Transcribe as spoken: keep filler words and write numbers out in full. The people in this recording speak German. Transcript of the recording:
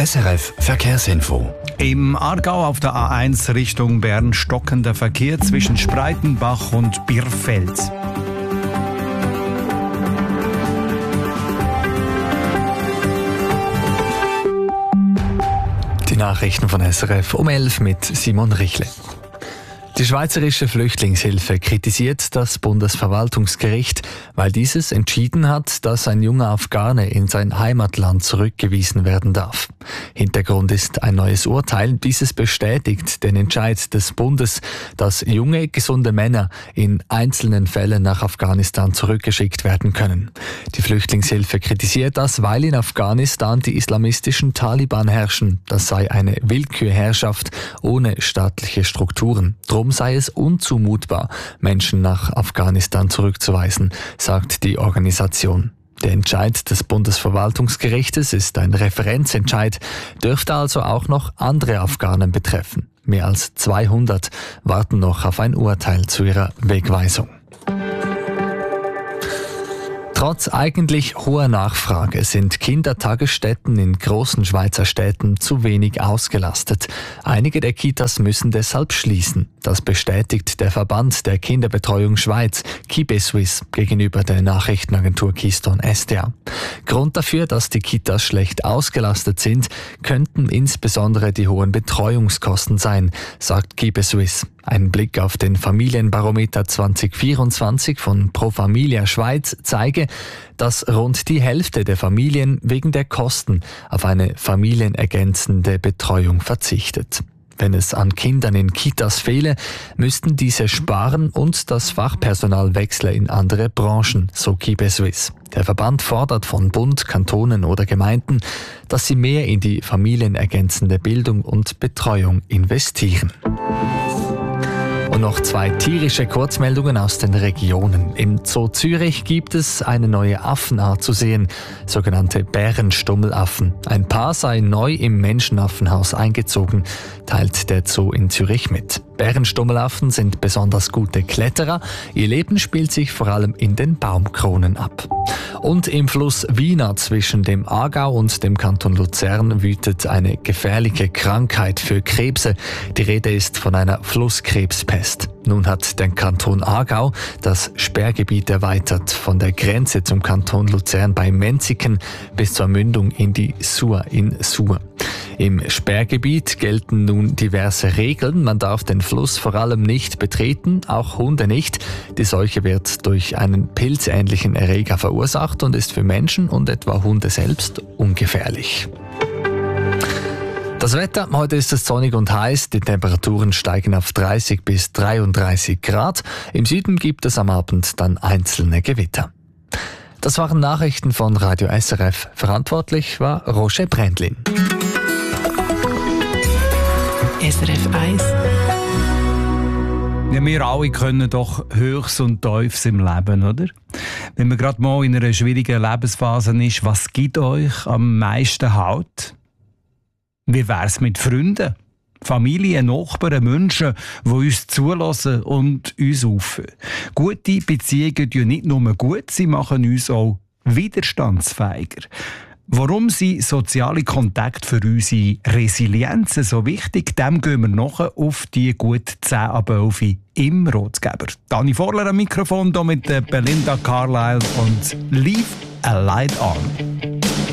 S R F Verkehrsinfo. Im Aargau auf der A eins Richtung Bern stockender Verkehr zwischen Spreitenbach und Birrfeld. Die Nachrichten von S R F um elf mit Simon Richle. Die Schweizerische Flüchtlingshilfe kritisiert das Bundesverwaltungsgericht, weil dieses entschieden hat, dass ein junger Afghane in sein Heimatland zurückgewiesen werden darf. Hintergrund ist ein neues Urteil. Dieses bestätigt den Entscheid des Bundes, dass junge, gesunde Männer in einzelnen Fällen nach Afghanistan zurückgeschickt werden können. Die Flüchtlingshilfe kritisiert das, weil in Afghanistan die islamistischen Taliban herrschen. Das sei eine Willkürherrschaft ohne staatliche Strukturen. Drum sei es unzumutbar, Menschen nach Afghanistan zurückzuweisen, sagt die Organisation. Der Entscheid des Bundesverwaltungsgerichtes ist ein Referenzentscheid, dürfte also auch noch andere Afghanen betreffen. Mehr als zweihundert warten noch auf ein Urteil zu ihrer Wegweisung. Trotz eigentlich hoher Nachfrage sind Kindertagesstätten in großen Schweizer Städten zu wenig ausgelastet. Einige der Kitas müssen deshalb schließen. Das bestätigt der Verband der Kinderbetreuung Schweiz, KibeSuisse, gegenüber der Nachrichtenagentur Keystone S D A. Grund dafür, dass die Kitas schlecht ausgelastet sind, könnten insbesondere die hohen Betreuungskosten sein, sagt KibeSuisse. Ein Blick auf den Familienbarometer zwanzig vierundzwanzig von Pro Familia Schweiz zeige, dass rund die Hälfte der Familien wegen der Kosten auf eine familienergänzende Betreuung verzichtet. Wenn es an Kindern in Kitas fehle, müssten diese sparen und das Fachpersonal wechsle in andere Branchen, so KibeSuisse. Der Verband fordert von Bund, Kantonen oder Gemeinden, dass sie mehr in die familienergänzende Bildung und Betreuung investieren. Und noch zwei tierische Kurzmeldungen aus den Regionen. Im Zoo Zürich gibt es eine neue Affenart zu sehen, sogenannte Bärenstummelaffen. Ein Paar sei neu im Menschenaffenhaus eingezogen, teilt der Zoo in Zürich mit. Bärenstummelaffen sind besonders gute Kletterer. Ihr Leben spielt sich vor allem in den Baumkronen ab. Und im Fluss Wiener zwischen dem Aargau und dem Kanton Luzern wütet eine gefährliche Krankheit für Krebse. Die Rede ist von einer Flusskrebspest. Nun hat der Kanton Aargau das Sperrgebiet erweitert, von der Grenze zum Kanton Luzern bei Menziken bis zur Mündung in die Sur in Sur. Im Sperrgebiet gelten nun diverse Regeln. Man darf den Fluss vor allem nicht betreten, auch Hunde nicht. Die Seuche wird durch einen pilzähnlichen Erreger verursacht und ist für Menschen und etwa Hunde selbst ungefährlich. Das Wetter, heute ist es sonnig und heiß, die Temperaturen steigen auf dreißig bis dreiunddreißig Grad. Im Süden gibt es am Abend dann einzelne Gewitter. Das waren Nachrichten von Radio S R F. Verantwortlich war Roger Brändlin. S R F eins. Ja, wir alle können doch Höchst und Tiefs im Leben, oder? Wenn man gerade mal in einer schwierigen Lebensphase ist, was gibt euch am meisten Halt? Wie wär's mit Freunden, Familie, Nachbarn, Menschen, die uns zulassen und uns helfen? Gute Beziehungen tun nicht nur gut, sie machen uns auch widerstandsfähiger. Warum sind soziale Kontakte für unsere Resilienz so wichtig? Dem gehen wir nachher auf die gut zehn ab elf im Rotgeber. Dani Vorler am Mikrofon hier mit Belinda Carlisle und Leave a Light On.